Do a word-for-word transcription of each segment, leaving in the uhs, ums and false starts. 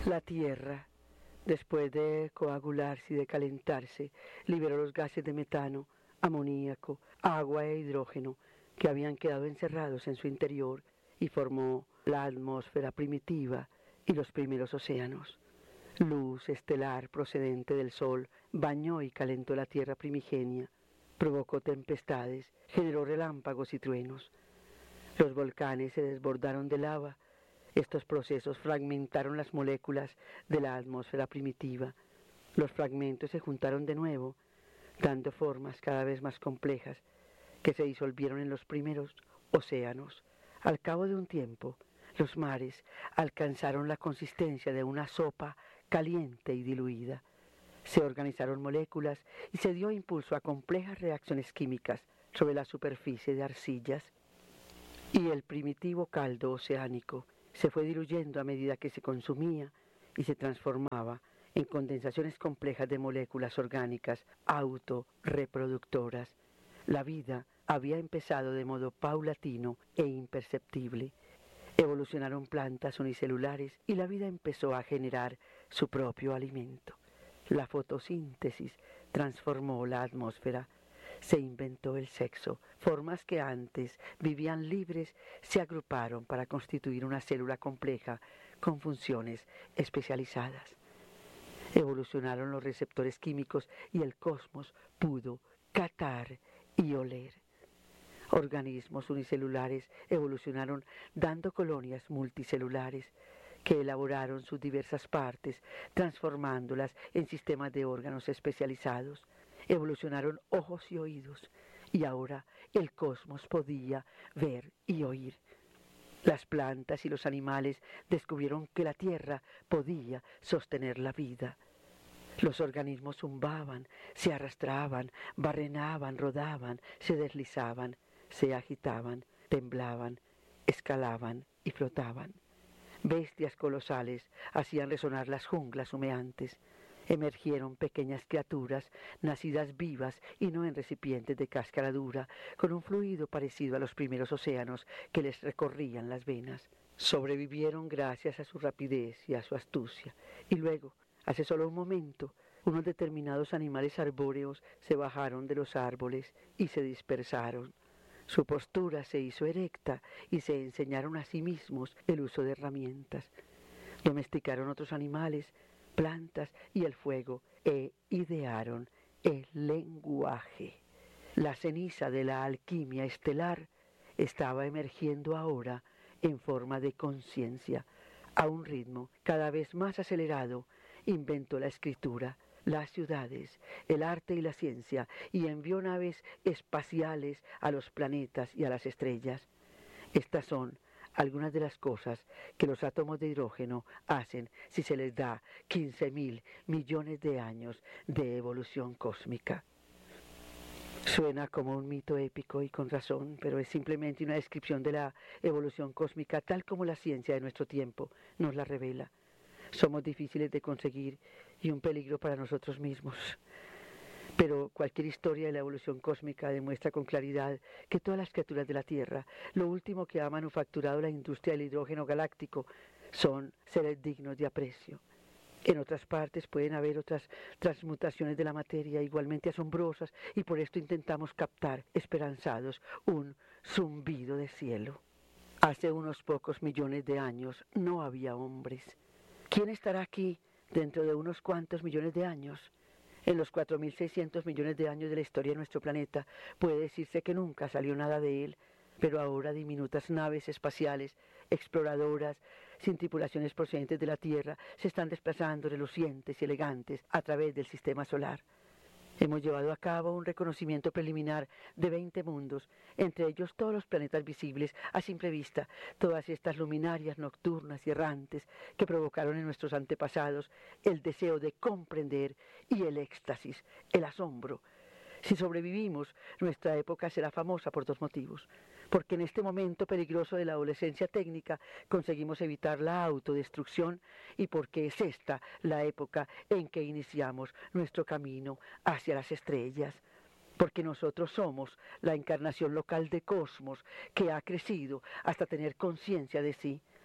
La Tierra, después de coagularse y de calentarse, liberó los gases de metano, amoníaco, agua e hidrógeno que habían quedado encerrados en su interior y formó la atmósfera primitiva y los primeros océanos. Luz estelar procedente del Sol bañó y calentó la Tierra primigenia, provocó tempestades, generó relámpagos y truenos. Los volcanes se desbordaron de lava. Estos procesos fragmentaron las moléculas de la atmósfera primitiva. Los fragmentos se juntaron de nuevo, dando formas cada vez más complejas que se disolvieron en los primeros océanos. Al cabo de un tiempo, los mares alcanzaron la consistencia de una sopa caliente y diluida. Se organizaron moléculas y se dio impulso a complejas reacciones químicas sobre la superficie de arcillas. Y el primitivo caldo oceánico se fue diluyendo a medida que se consumía y se transformaba en condensaciones complejas de moléculas orgánicas autorreproductoras. La vida había empezado de modo paulatino e imperceptible. Evolucionaron plantas unicelulares y la vida empezó a generar su propio alimento. La fotosíntesis transformó la atmósfera. Se inventó el sexo. Formas que antes vivían libres se agruparon para constituir una célula compleja con funciones especializadas. Evolucionaron los receptores químicos y el cosmos pudo catar y oler. Organismos unicelulares evolucionaron dando colonias multicelulares que elaboraron sus diversas partes, transformándolas en sistemas de órganos especializados. Evolucionaron ojos y oídos, y ahora el cosmos podía ver y oír. Las plantas y los animales descubrieron que la tierra podía sostener la vida. Los organismos zumbaban, se arrastraban, barrenaban, rodaban, se deslizaban, se agitaban, temblaban, escalaban y flotaban. Bestias colosales hacían resonar las junglas humeantes. Emergieron pequeñas criaturas, nacidas vivas y no en recipientes de cáscara dura, con un fluido parecido a los primeros océanos que les recorrían las venas. Sobrevivieron gracias a su rapidez y a su astucia. Y luego, hace solo un momento, unos determinados animales arbóreos se bajaron de los árboles y se dispersaron. Su postura se hizo erecta y se enseñaron a sí mismos el uso de herramientas. Domesticaron otros animales, plantas y el fuego e idearon el lenguaje. La ceniza de la alquimia estelar estaba emergiendo ahora en forma de conciencia. A un ritmo cada vez más acelerado, inventó la escritura, las ciudades, el arte y la ciencia, y envió naves espaciales a los planetas y a las estrellas. Estas son algunas de las cosas que los átomos de hidrógeno hacen si se les da quince mil millones de años de evolución cósmica. Suena como un mito épico y con razón, pero es simplemente una descripción de la evolución cósmica tal como la ciencia de nuestro tiempo nos la revela. Somos difíciles de conseguir y un peligro para nosotros mismos. Pero cualquier historia de la evolución cósmica demuestra con claridad que todas las criaturas de la Tierra, lo último que ha manufacturado la industria del hidrógeno galáctico, son seres dignos de aprecio. En otras partes pueden haber otras transmutaciones de la materia igualmente asombrosas y por esto intentamos captar, esperanzados, un zumbido de cielo. Hace unos pocos millones de años no había hombres. ¿Quién estará aquí dentro de unos cuantos millones de años? En los cuatro mil seiscientos millones de años de la historia de nuestro planeta puede decirse que nunca salió nada de él, pero ahora diminutas naves espaciales, exploradoras, sin tripulaciones procedentes de la Tierra, se están desplazando relucientes y elegantes a través del sistema solar. Hemos llevado a cabo un reconocimiento preliminar de veinte mundos, entre ellos todos los planetas visibles a simple vista, todas estas luminarias nocturnas y errantes que provocaron en nuestros antepasados el deseo de comprender y el éxtasis, el asombro. Si sobrevivimos, nuestra época será famosa por dos motivos. Porque en este momento peligroso de la adolescencia técnica conseguimos evitar la autodestrucción y porque es esta la época en que iniciamos nuestro camino hacia las estrellas. Porque nosotros somos la encarnación local de cosmos que ha crecido hasta tener conciencia de sí.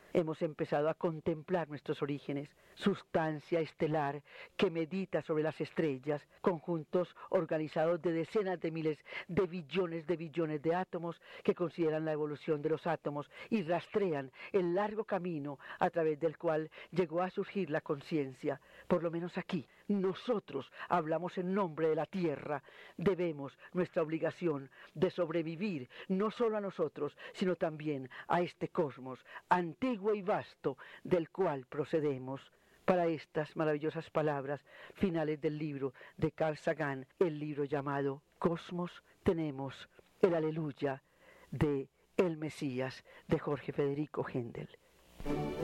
hemos empezado a contemplar nuestros orígenes, sustancia estelar que medita sobre las estrellas, conjuntos organizados de decenas de miles de billones de billones de átomos que consideran la evolución de los átomos y rastrean el largo camino a través del cual llegó a surgir la conciencia. Por lo menos aquí, nosotros hablamos en nombre de la Tierra. Debemos nuestra obligación de sobrevivir no solo a nosotros, sino también a este cosmos antiguo y vasto del cual procedemos. Para estas maravillosas palabras finales del libro de Carl Sagan, el libro llamado Cosmos, tenemos el Aleluya de El Mesías de Jorge Federico Händel.